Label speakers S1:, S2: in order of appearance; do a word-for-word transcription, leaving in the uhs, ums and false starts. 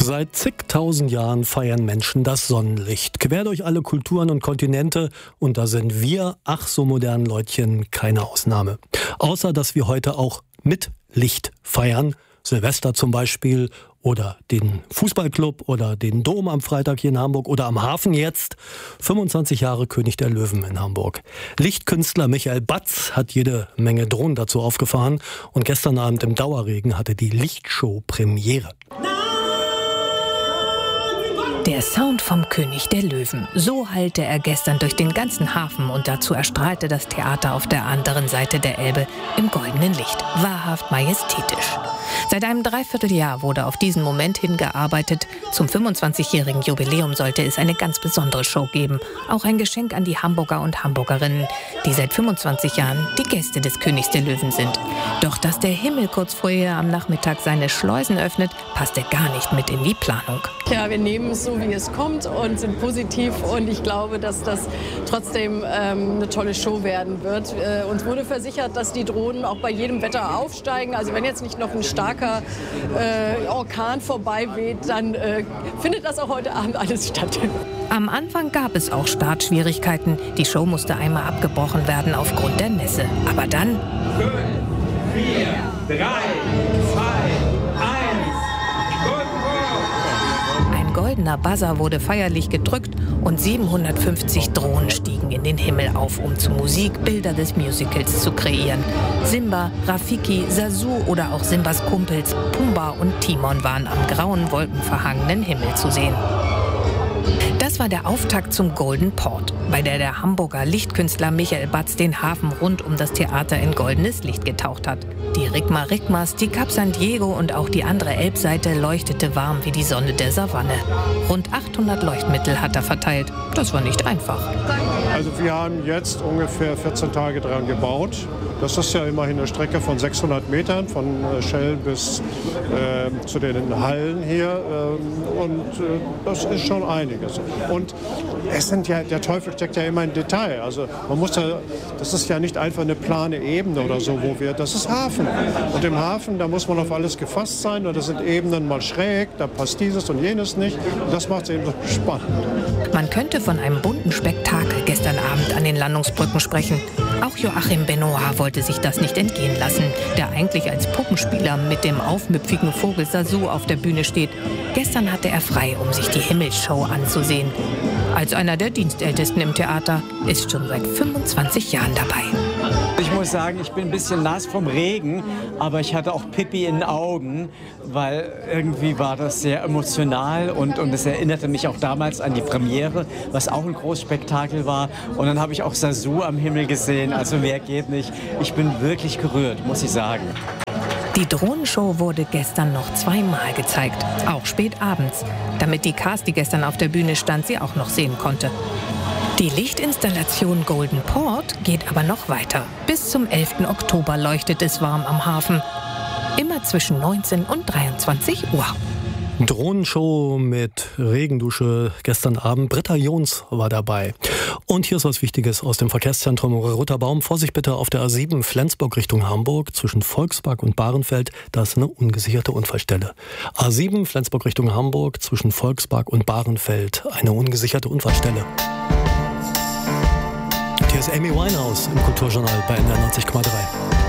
S1: Seit zigtausend Jahren feiern Menschen das Sonnenlicht. Quer durch alle Kulturen und Kontinente. Und da sind wir, ach so modernen Leutchen, keine Ausnahme. Außer, dass wir heute auch mit Licht feiern. Silvester zum Beispiel oder den Fußballclub oder den Dom am Freitag hier in Hamburg oder am Hafen jetzt. fünfundzwanzig Jahre König der Löwen in Hamburg. Lichtkünstler Michael Batz hat jede Menge Drohnen dazu aufgefahren. Und gestern Abend im Dauerregen hatte die Lichtshow Premiere.
S2: Der Sound vom König der Löwen. So hallte er gestern durch den ganzen Hafen und dazu erstrahlte das Theater auf der anderen Seite der Elbe im goldenen Licht. Wahrhaft majestätisch. Seit einem Dreivierteljahr wurde auf diesen Moment hingearbeitet. Zum fünfundzwanzigjährigen Jubiläum sollte es eine ganz besondere Show geben. Auch ein Geschenk an die Hamburger und Hamburgerinnen, die seit fünfundzwanzig Jahren die Gäste des Königs der Löwen sind. Doch dass der Himmel kurz vorher am Nachmittag seine Schleusen öffnet, passte gar nicht mit in die Planung.
S3: Ja, wir nehmen es so, wie es kommt und sind positiv. Und ich glaube, dass das trotzdem ähm, eine tolle Show werden wird. Äh, uns wurde versichert, dass die Drohnen auch bei jedem Wetter aufsteigen. Also wenn jetzt nicht noch ein starker äh, Orkan vorbei weht, dann äh, findet das auch heute Abend alles statt.
S2: Am Anfang gab es auch Startschwierigkeiten. Die Show musste einmal abgebrochen werden aufgrund der Nässe. Aber dann...
S4: fünf, vier, drei, zwei, eins,
S2: Ein goldener Buzzer wurde feierlich gedrückt und siebenhundertfünfzig Drohnen stiegen in den Himmel auf, um zu Musik Bilder des Musicals zu kreieren. Simba, Rafiki, Zazu oder auch Simbas Kumpels Pumba und Timon waren am grauen, wolkenverhangenen Himmel zu sehen. Das war der Auftakt zum Golden Port, bei der der Hamburger Lichtkünstler Michael Batz den Hafen rund um das Theater in goldenes Licht getaucht hat. Die Rigma Rigmas, die Cap San Diego und auch die andere Elbseite leuchtete warm wie die Sonne der Savanne. Rund achthundert Leuchtmittel hat er verteilt. Das war nicht einfach.
S5: Also wir haben jetzt ungefähr vierzehn Tage dran gebaut. Das ist ja immerhin eine Strecke von sechshundert Metern, von Schell bis äh, zu den Hallen hier. Äh, und äh, das ist schon einiges. Und es sind ja, der Teufel steckt ja immer im Detail. Also man muss ja, das ist ja nicht einfach eine plane Ebene oder so, wo wir, das ist Hafen. Und im Hafen, da muss man auf alles gefasst sein. Und das sind Ebenen mal schräg, da passt dieses und jenes nicht. Und das macht es eben so spannend.
S2: Man könnte von einem bunten Spektakel gestern Abend an den Landungsbrücken sprechen. Auch Joachim Benoit wollte sich das nicht entgehen lassen, der eigentlich als Puppenspieler mit dem aufmüpfigen Vogel Zazu auf der Bühne steht. Gestern hatte er frei, um sich die Himmelsshow anzusehen. Als einer der Dienstältesten im Theater ist schon seit fünfundzwanzig Jahren dabei.
S6: Ich muss sagen, ich bin ein bisschen nass vom Regen, aber ich hatte auch Pipi in den Augen, weil irgendwie war das sehr emotional und, und es erinnerte mich auch damals an die Premiere, was auch ein Großspektakel war. Und dann habe ich auch Zazu am Himmel gesehen, also mehr geht nicht. Ich bin wirklich gerührt, muss ich sagen.
S2: Die Drohnenshow wurde gestern noch zweimal gezeigt, auch spät abends, damit die Cast, die gestern auf der Bühne stand, sie auch noch sehen konnte. Die Lichtinstallation Golden Port geht aber noch weiter. Bis zum elften Oktober leuchtet es warm am Hafen. Immer zwischen neunzehn und dreiundzwanzig Uhr.
S1: Drohnenshow mit Regendusche gestern Abend. Britta Jons war dabei. Und hier ist was Wichtiges aus dem Verkehrszentrum Rotterbaum. Vorsicht bitte auf der A sieben Flensburg Richtung Hamburg zwischen Volkspark und Bahrenfeld. Da ist eine ungesicherte Unfallstelle. A sieben Flensburg Richtung Hamburg zwischen Volkspark und Bahrenfeld. Eine ungesicherte Unfallstelle. Hier ist Amy Winehouse im Kulturjournal bei N D R neunzig Komma drei.